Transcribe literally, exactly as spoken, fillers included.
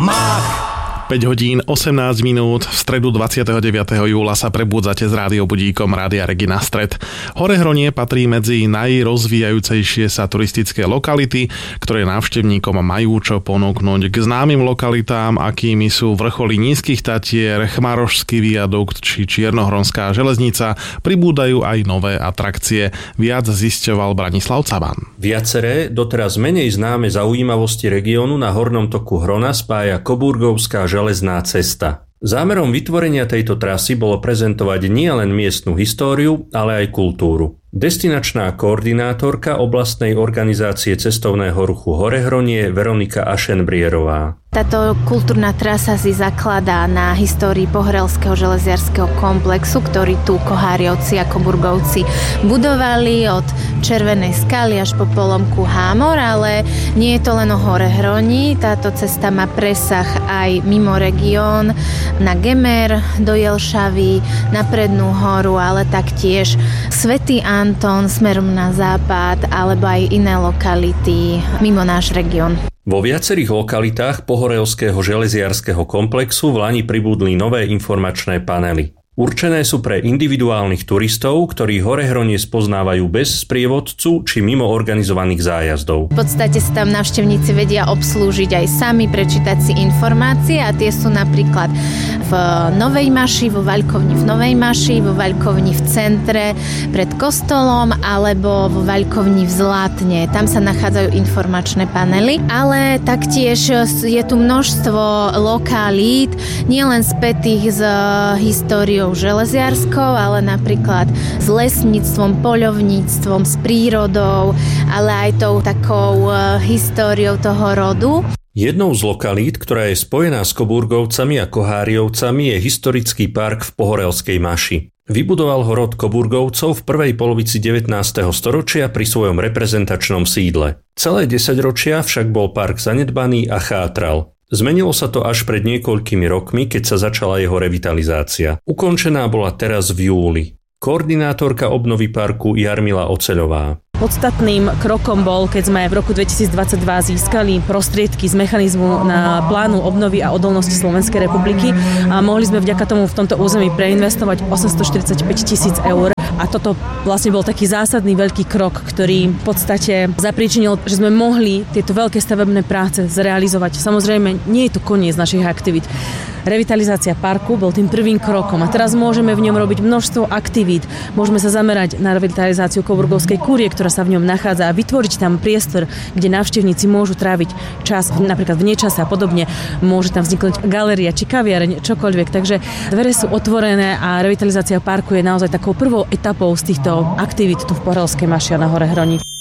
Mach! päť hodín osemnásť minút, v stredu dvadsiateho deviateho júla sa prebúdzate s rádiobudíkom Rádia Regina Stred. Horehronie patrí medzi najrozvíjajúcejšie sa turistické lokality, ktoré návštevníkom majú čo ponúknuť. K známym lokalitám, akými sú vrcholy Nízkych Tatier, Chmarošský viadukt či Čiernohronská železnica, pribúdajú aj nové atrakcie. Viac zisťoval Branislav Caban. Viaceré, doteraz menej známe zaujímavosti regiónu na hornom toku Hrona spája Koburgovská železná cesta. Zámerom vytvorenia tejto trasy bolo prezentovať nielen miestnu históriu, ale aj kultúru. Destinačná koordinátorka oblastnej organizácie cestovného ruchu Horehronie Veronika Ašenbrierová. Táto kultúrna trasa si zakladá na histórii Pohorelského železiarskeho komplexu, ktorý tu Koháriovci a Koburgovci budovali od Červenej skaly až po polomku Hámor, ale nie je to len o Horehroni. Táto cesta má presah aj mimo región, na Gemer, do Jelšavy, na Prednú horu, ale taktiež Svätý Anton smerom na západ, alebo aj iné lokality mimo náš región. Vo viacerých lokalitách Pohorelského železiarskeho komplexu v lani pribudli nové informačné panely. Určené sú pre individuálnych turistov, ktorí Horehronie spoznávajú bez sprievodcu či mimo organizovaných zájazdov. V podstate sa tam návštevníci vedia obslúžiť aj sami, prečítať si informácie a tie sú napríklad v Novej Maši, vo Vaľkovni v Novej Maši, vo Vaľkovni v centre pred kostolom alebo vo Vaľkovni v Zlatne. Tam sa nachádzajú informačné panely, ale taktiež je tu množstvo lokalít, nielen spätých s históriou železiarskou, ale napríklad s lesníctvom, poľovníctvom, s prírodou, ale aj tou takou uh, históriou toho rodu. Jednou z lokalít, ktorá je spojená s Koburgovcami a Koháriovcami, je historický park v Pohorelskej Maši. Vybudoval ho rod Koburgovcov v prvej polovici devätnásteho storočia pri svojom reprezentačnom sídle. Celé desaťročia však bol park zanedbaný a chátral. Zmenilo sa to až pred niekoľkými rokmi, keď sa začala jeho revitalizácia. Ukončená bola teraz v júli. Koordinátorka obnovy parku Jarmila Oceľová. Podstatným krokom bol, keď sme v roku dvetisícdvadsaťdva získali prostriedky z mechanizmu na plánu obnovy a odolnosti Slovenskej republiky a mohli sme vďaka tomu v tomto území preinvestovať osemstoštyridsaťpäť tisíc eur. A toto vlastne bol taký zásadný veľký krok, ktorý v podstate zapríčinil, že sme mohli tieto veľké stavebné práce zrealizovať. Samozrejme, nie je to koniec našich aktivít. Revitalizácia parku bol tým prvým krokom a teraz môžeme v ňom robiť množstvo aktivít. Môžeme sa zamerať na revitalizáciu Koburgovskej kúrie, ktorá sa v ňom nachádza a vytvoriť tam priestor, kde návštevníci môžu tráviť čas, napríklad v nečase a podobne. Môže tam vzniknúť galéria či kaviareň, čokoľvek. Takže dvere sú otvorené a revitalizácia parku je naozaj takou prvou etapou z týchto aktivít tu v Pohorelskej Maši a na Horehroni.